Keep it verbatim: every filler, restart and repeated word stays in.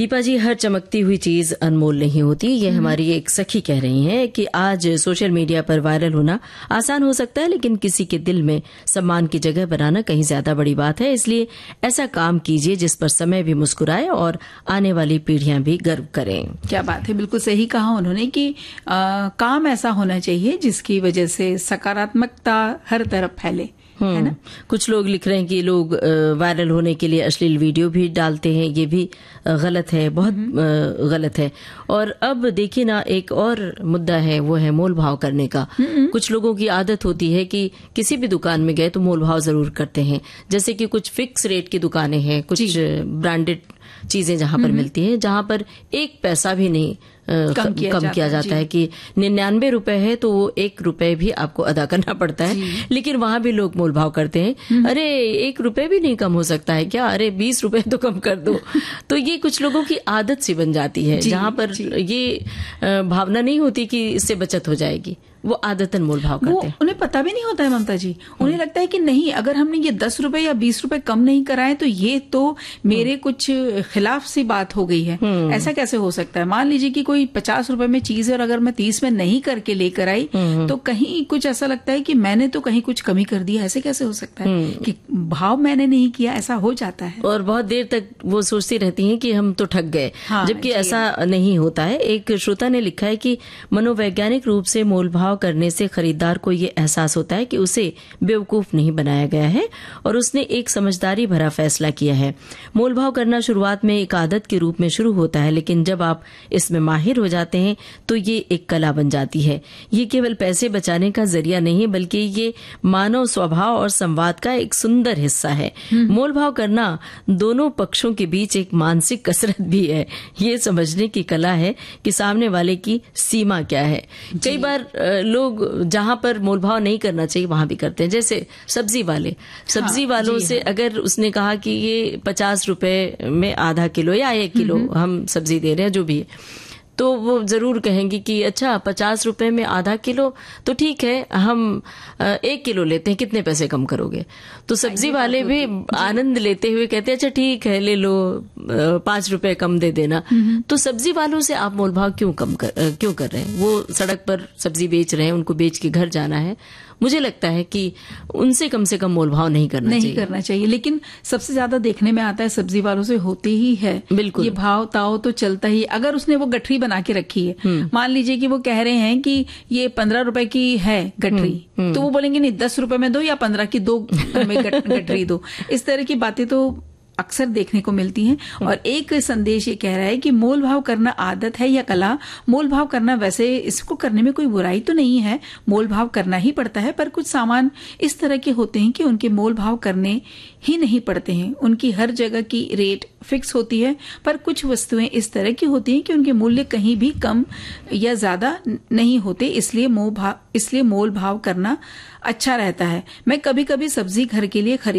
दीपा जी, हर चमकती हुई चीज अनमोल नहीं होती। ये हमारी एक सखी कह रही हैं कि आज सोशल मीडिया पर वायरल होना आसान हो सकता है, लेकिन किसी के दिल में सम्मान की जगह बनाना कहीं ज्यादा बड़ी बात है। इसलिए ऐसा काम कीजिए जिस पर समय भी मुस्कुराए और आने वाली पीढ़ियां भी गर्व करें। क्या बात है, बिल्कुल सही कहा उन्होंने कि आ, काम ऐसा होना चाहिए जिसकी वजह से सकारात्मकता हर तरफ फैले, है ना। कुछ लोग लिख रहे हैं कि लोग वायरल होने के लिए अश्लील वीडियो भी डालते हैं, ये भी गलत है, बहुत गलत है। और अब देखिए ना, एक और मुद्दा है, वो है मोल भाव करने का। कुछ लोगों की आदत होती है कि किसी भी दुकान में गए तो मोल भाव जरूर करते हैं। जैसे कि कुछ फिक्स रेट की दुकानें हैं, कुछ ब्रांडेड चीजें जहां पर मिलती हैं, जहां पर एक पैसा भी नहीं कम किया, कम जाता, किया जाता है कि निन्यानवे रुपए है तो वो एक रुपए भी आपको अदा करना पड़ता है, लेकिन वहां भी लोग मोल भाव करते हैं। अरे एक रुपए भी नहीं कम हो सकता है क्या? अरे बीस रुपए तो कम कर दो। तो ये कुछ लोगों की आदत सी बन जाती है, जहां पर ये भावना नहीं होती कि इससे बचत हो जाएगी, वो आदतन मोल भाव करते हैं। उन्हें पता भी नहीं होता है ममता जी, उन्हें लगता है कि नहीं, अगर हमने ये दस रुपए या बीस रुपए कम नहीं कराए तो ये तो मेरे कुछ खिलाफ सी बात हो गई है। ऐसा कैसे हो सकता है? मान लीजिए कि कोई पचास रुपए में चीज है और अगर मैं तीस में नहीं करके लेकर आई तो कहीं कुछ ऐसा लगता है कि मैंने तो कहीं कुछ कमी कर दिया। ऐसे कैसे हो सकता है कि भाव मैंने नहीं किया? ऐसा हो जाता है और बहुत देर तक वो सोचती रहती हैं कि हम तो ठग गए। हाँ, जबकि ऐसा नहीं होता है। एक श्रोता ने लिखा है कि मनोवैज्ञानिक रूप से मोल भाव करने से खरीदार को ये एहसास होता है कि उसे बेवकूफ नहीं बनाया गया है और उसने एक समझदारी भरा फैसला किया है। मोल भाव करना शुरुआत में एक आदत के रूप में शुरू होता है, लेकिन जब आप इसमें माहिर हो जाते हैं तो ये एक कला बन जाती है। ये केवल पैसे बचाने का जरिया नहीं, बल्कि ये मानव स्वभाव और संवाद का एक सुंदर हिस्सा है। मोल भाव करना दोनों पक्षों के बीच एक मानसिक कसरत भी है। ये समझने की कला है कि सामने वाले की सीमा क्या है। कई बार लोग जहां पर मोलभाव नहीं करना चाहिए वहां भी करते हैं। जैसे सब्जी वाले, सब्जी हाँ, वालों से हाँ। अगर उसने कहा कि ये पचास रुपए में आधा किलो या एक किलो हम सब्जी दे रहे हैं, जो भी है, तो वो जरूर कहेंगे कि अच्छा पचास रुपए में आधा किलो तो ठीक है, हम एक किलो लेते हैं, कितने पैसे कम करोगे? तो सब्जी वाले भी आनंद लेते हुए कहते हैं अच्छा ठीक है, ले लो, पांच रुपए कम दे देना। तो सब्जी वालों से आप मोलभाव क्यों कम कर क्यों कर रहे हैं? वो सड़क पर सब्जी बेच रहे हैं, उनको बेच के घर जाना है। मुझे लगता है कि उनसे कम से कम मोलभाव नहीं करना नहीं चाहिए। करना चाहिए। लेकिन सबसे ज्यादा देखने में आता है सब्जी वालों से होते ही है। बिल्कुल, ये भाव ताव तो चलता ही। अगर उसने वो गठरी बना के रखी है, मान लीजिए कि वो कह रहे हैं कि ये पंद्रह रुपए की है गठरी, तो वो बोलेंगे नहीं दस रुपए में दो या पंद्रह की दो में गठरी दो। इस तरह की बातें तो अक्सर देखने को मिलती हैं। और एक संदेश ये कह रहा है कि मोल भाव करना आदत है या कला? मोल भाव करना, वैसे इसको करने में कोई बुराई तो नहीं है, मोल भाव करना ही पड़ता है, पर कुछ सामान इस तरह के होते हैं कि उनके मोल भाव करने ही नहीं पड़ते हैं। उनकी हर जगह की रेट फिक्स होती है, पर कुछ वस्तुएं इस तरह की होती हैं कि उनके मूल्य कहीं भी कम या ज्यादा नहीं होते, इसलिए मोल भाव इसलिए मोल भाव करना अच्छा रहता है। मैं कभी कभी सब्जी घर के लिए खरीद